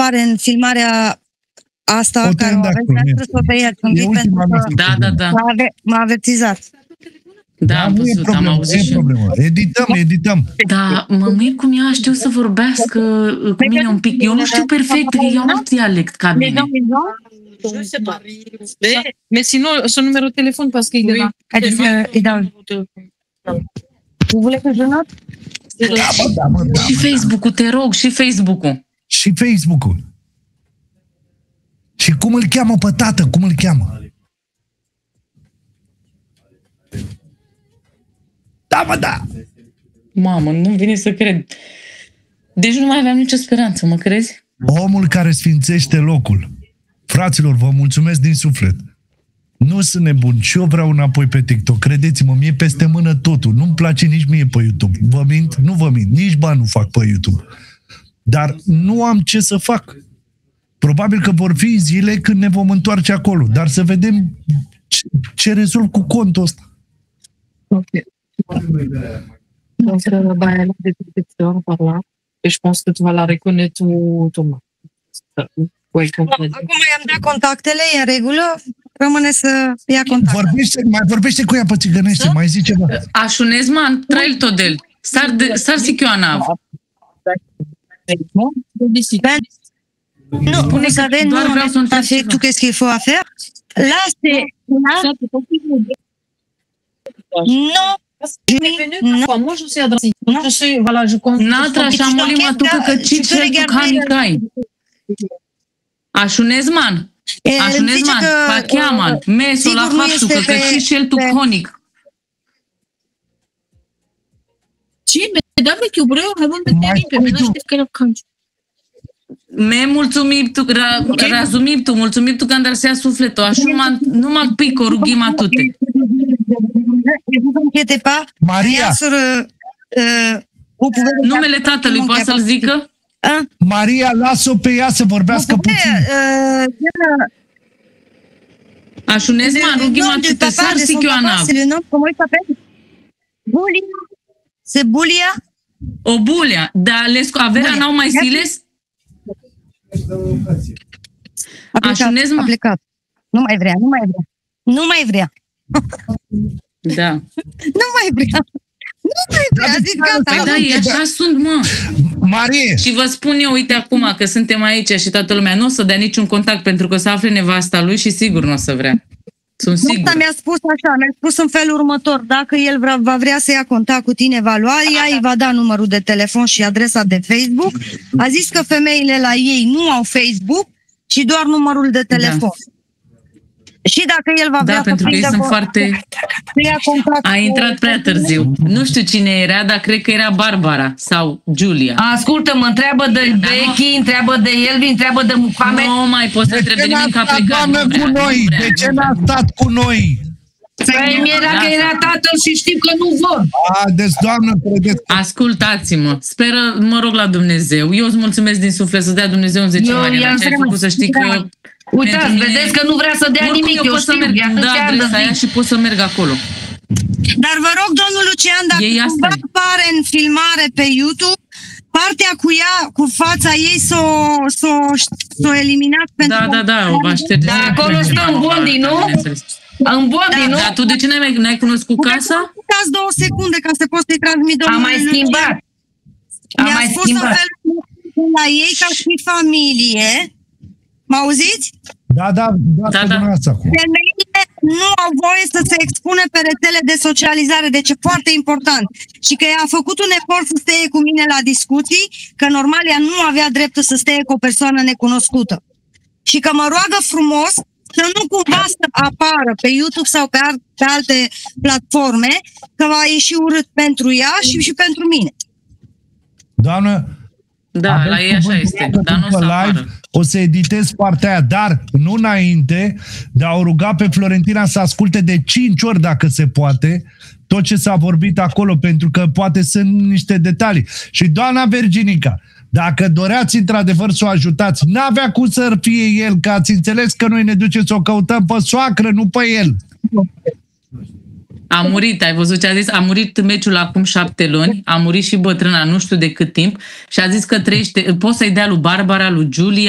apare în filmarea asta care o aveți noastră să o tăiați un pic pentru că Da. m-a avertizat. Da, am văzut, am auzit și eu. Edităm. Da, mă mir cum ea știu să vorbească cu mine un pic. Eu nu știu perfect, că eu alt dialect ca mine. Je sais pas. Mais sinon, son numéro de téléphone, parce qu'il est là. Haideți să îi dau. Vous voulez que je note? Da. Și Facebook-ul, te rog, și Facebook-ul. Și Facebook-ul. Și cum îl cheamă pe tată? Cum îl cheamă? Da. Mamă, nu-mi vine să cred. Deci nu mai aveam nicio speranță, mă crezi? Omul care sfințește locul. Fraților, vă mulțumesc din suflet. Nu sunt nebun. Și eu vreau înapoi pe TikTok. Credeți-mă, mie peste mână totul. Nu-mi place nici mie pe YouTube. Vă mint? Nu vă mint. Nici bani nu fac pe YouTube. Dar nu am ce să fac. Probabil că vor fi zile când ne vom întoarce acolo. Dar să vedem ce rezolv cu contul ăsta. Ok. Donc, bah, elle a des détecteurs par là. Et je pense que tu vas la reconnaître, Thomas. Acum i-am dat contactele, e în regulă. Rămâne să ia contact. Mai vorbește cu ea pe țigănește, mai zice ceva. Așunezman, trăil todel. Sar si chioanav. Nu, vous savez, nous, on a fait tout ce qu'il faut à faire. Là, c'est... Non. Moi, je suis adressée. Je suis, voilà, je compte. Natra și amolima tu că cicel tu canicai. Așunezman. Așunezman, pacheaman, meso la hapsu că cicel tu conic. Ce? Da, că eu vreau, avem pe termin, pe mine știi că canci. Me mulțumim tu, razumim tu, mulțumim tu că îndărsea sufletul. Așa numai pico, rugima tute. Maria! Numele tatălui, poate să-l zică? Maria, lasă-o pe ea să vorbească puțin. Așunezman, rugima tute, sar si chioanav. Se Bulia? O Bulia, dar averea n-au mai siles? A plecat. Nu mai vrea. Da. Nu mai vrea, zic gata. Păi da, e așa sunt, mă. Marie! Și vă spun eu, uite acum, că suntem aici și toată lumea, nu o să dea niciun contact pentru că o să afle nevasta lui și sigur nu o să vrea. Sunt sigur. Mi-a spus în felul următor, dacă el va vrea să ia contact cu tine, va lua, ea îi va da numărul de telefon și adresa de Facebook. A zis că femeile la ei nu au Facebook și doar numărul de telefon. Da. Și dacă el va vrea pentru că ei sunt foarte... A intrat prea târziu. Nu știu cine era, dar cred că era Barbara sau Julia. Ascultă-mă, întreabă de Becky, întreabă de Elvin, întreabă de Muhammad. Nu mai poți să întrebi de nimic, că a plecat. De ce n-a stat cu noi? Păi mi-era că era tatăl și știu că nu vor. Deci, doamnă, credeți... Ascultați-mă, speră, mă rog la Dumnezeu. Eu îți mulțumesc din suflet să dea Dumnezeu în 10 ani. Ce-ai făcut să știi că... Uitați, vedeți că nu vrea să dea nimic, eu știu. Da, adresa aia și pot să merg acolo. Dar vă rog, domnul Lucian, dacă cumva apare în filmare pe YouTube, partea cu ea, cu fața ei, s-o eliminați pentru... Da, o va șterge. Da, acolo stă în Bondi, nu? În Bondi, nu? Dar tu de ce n-ai cunoscut casa? Uitați 2 secunde ca să poți să-i transmit domnului Lucian. Am mai schimbat. Mi-a spus în felul la ei ca și familie. Mă auziți? Da. Femeile nu au voie să se expune pe rețele de socializare, deci e foarte important. Și că ea a făcut un efort să stea cu mine la discuții, că normal ea nu avea dreptul să stea cu o persoană necunoscută. Și că mă roagă frumos să nu cumva să apară pe YouTube sau pe alte platforme, că va ieși urât pentru ea și pentru mine. Doamnă, da, la ei așa este, dar nu o să apară. O să editez partea aia, dar nu înainte de a o ruga pe Florentina să asculte de 5 ori, dacă se poate, tot ce s-a vorbit acolo, pentru că poate sunt niște detalii. Și doamna Virginica, dacă doreați într-adevăr să o ajutați, n-avea cum să fie el, că ați înțeles că noi ne ducem să o căutăm pe soacră, nu pe el. A murit, ai văzut ce a zis? A murit meciul acum 7 luni, a murit și bătrâna, nu știu de cât timp, și a zis că trăiește, poți să-i dea lui Barbara, lui Julia,